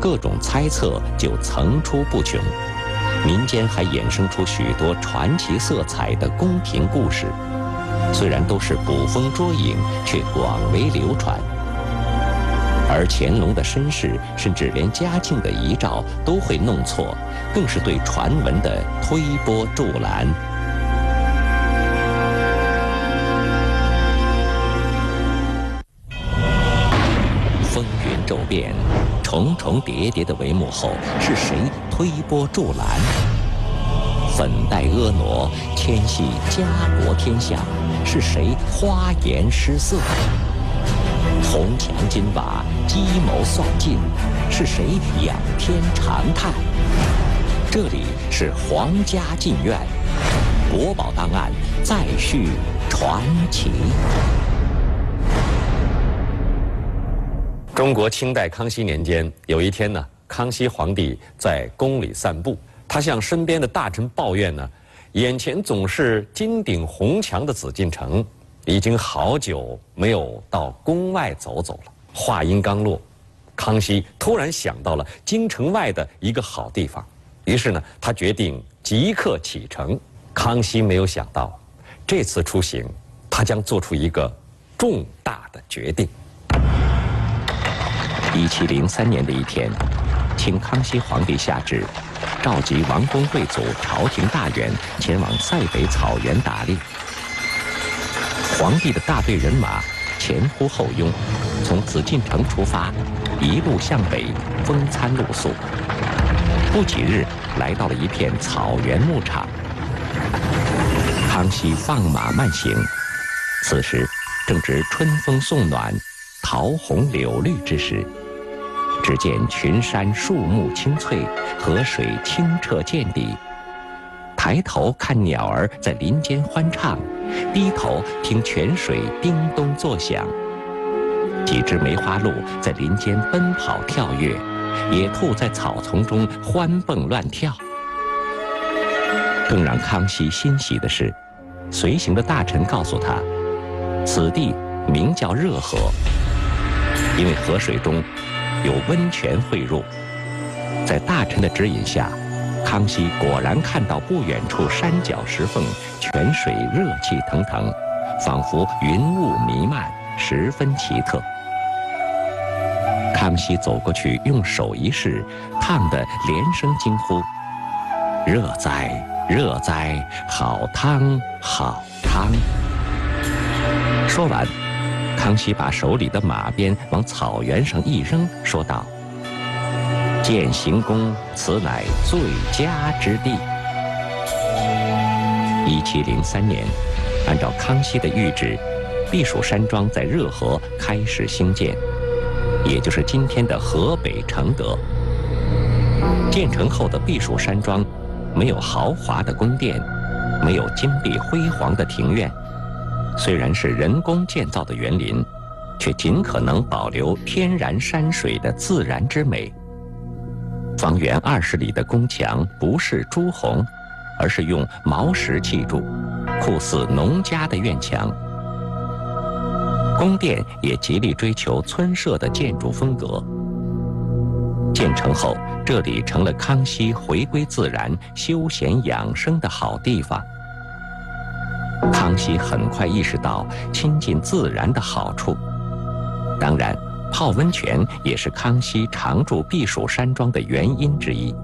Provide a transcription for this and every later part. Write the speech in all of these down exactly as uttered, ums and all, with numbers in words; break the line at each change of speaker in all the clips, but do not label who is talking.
各种猜测就层出不穷，民间还衍生出许多传奇色彩的宫廷故事，虽然都是捕风捉影，却广为流传。而乾隆的身世，甚至连嘉靖的遗诏都会弄错，更是对传闻的推波助澜。风云骤变，重重叠叠的帷幕后，是谁推波助澜？粉黛婀娜，牵系家国天下，是谁花颜失色？红墙金瓦，计谋算尽，是谁仰天长叹？这里是皇家禁苑，国宝档案再续传奇。中国清代康熙年间，有一天呢，康熙皇帝在宫里散步，他向身边的大臣抱怨呢，眼前总是金顶红墙的紫禁城，已经好久没有到宫外走走了。话音刚落，康熙突然想到了京城外的一个好地方，于是呢，他决定即刻启程。康熙没有想到，这次出行，他将做出一个重大的决定。一七零三年的一天，清康熙皇帝下旨，召集王公贵族、朝廷大员前往塞北草原打猎。皇帝的大队人马前呼后拥，从紫禁城出发，一路向北，风餐露宿。不几日，来到了一片草原牧场。康熙放马慢行，此时正值春风送暖、桃红柳绿之时。只见群山树木青翠，河水清澈见底。抬头看鸟儿在林间欢唱，低头听泉水叮咚作响。几只梅花鹿在林间奔跑跳跃，野兔在草丛中欢蹦乱跳。更让康熙欣喜的是，随行的大臣告诉他，此地名叫热河，因为河水中有温泉汇入。在大臣的指引下，康熙果然看到不远处山脚石缝，泉水热气腾腾，仿佛云雾弥漫，十分奇特。康熙走过去，用手一试，烫得连声惊呼：“热哉，热哉，好汤，好汤！”说完，康熙把手里的马鞭往草原上一扔，说道：“建行宫，此乃最佳之地。”一七零三年，按照康熙的谕旨，避暑山庄在热河开始兴建，也就是今天的河北承德。建成后的避暑山庄，没有豪华的宫殿，没有金碧辉煌的庭院。虽然是人工建造的园林，却尽可能保留天然山水的自然之美。方圆二十里的宫墙不是朱红，而是用毛石砌筑，酷似农家的院墙。宫殿也极力追求村舍的建筑风格。建成后，这里成了康熙回归自然、休闲养生的好地方。康熙很快意识到亲近自然的好处，当然，泡温泉也是康熙常驻避暑山庄的原因之一。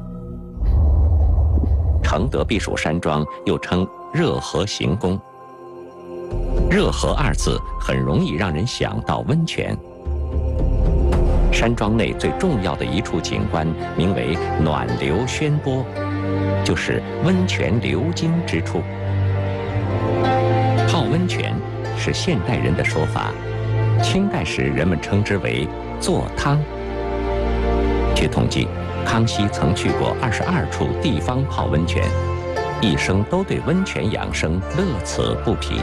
承德避暑山庄又称热河行宫。热河二字很容易让人想到温泉。山庄内最重要的一处景观名为暖流轩波，就是温泉流经之处。泡温泉是现代人的说法，清代时人们称之为做汤。据统计，康熙曾去过二十二处地方泡温泉，一生都对温泉养生乐此不疲。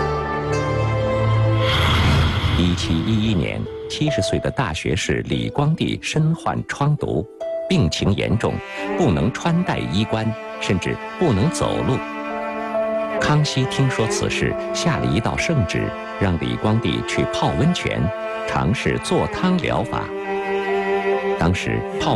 一七一一年，七十岁的大学士李光地身患疮毒，病情严重，不能穿戴衣冠，甚至不能走路。康熙听说此事，下了一道圣旨，让李光地去泡温泉，尝试做汤疗法。当时泡